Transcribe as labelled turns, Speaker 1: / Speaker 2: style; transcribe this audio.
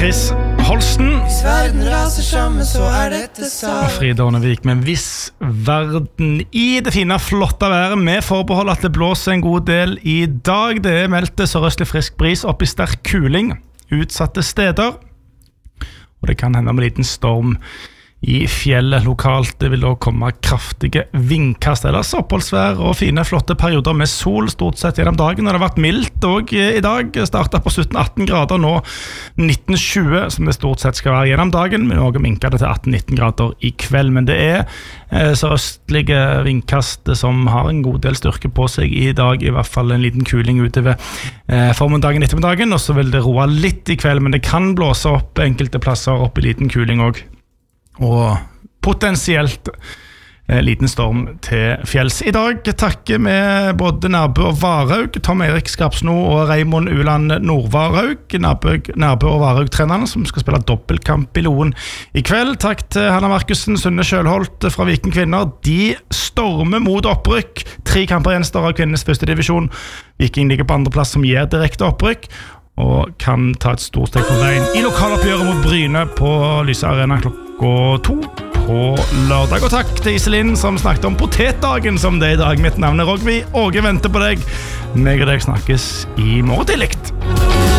Speaker 1: Chris Holsten.
Speaker 2: Hvis verden raser sammen, så dette sant.
Speaker 1: Frida Ånevik med Hvis verden i det fine, flotte været, med forbehold at det blåser en god del i dag. Det meldt sørøstlig frisk bris opp i sterk kuling utsatte steder. Og det kan hende med en liten storm i fjellet lokalt. Det vil da komme kraftige vindkast, ellers oppholdsvær og fine, flotte perioder med sol stort sett gjennom dagen. Og det har vært mildt også i dag. Startet på 17-18 grader, nå 19-20, som det stort sett skal være gjennom dagen, men også minket det til 18-19 grader i kveld. Men det sørøstlige vindkast som har en god del styrke på seg i dag, i hvert fall en liten kuling utover formiddagen ettermiddagen, og så vil det roe litt i kveld, men det kan blåse opp enkelte plasser opp i liten kuling også. Og potensielt liten storm til fjells. I dag takker med både Nærbø og Varhaug, Tom Erik Skarpsno og Raymond Uland Nordvarhaug, Nærbø og Varhaug-trenerne som skal spille dobbeltkamp i Loen i kveld. Takk til Hanna Markussen, Sunne Kjølholt fra Viking Kvinner. De stormer mot opprykk. 3 kamper gjenstår av kvinnenes første divisjon. Viking ligger på andre plass som gir direkte opprykk, og kan ta et stort steg på veien i lokaloppgjøret mot Bryne på Lyse Arena klokka 2 på lørdag. Og takk til Iselin som snakket om potetdagen som det i dag. Mitt navn Rogvi. Åge venter på deg. Meg og deg snakkes i morgen tidlig.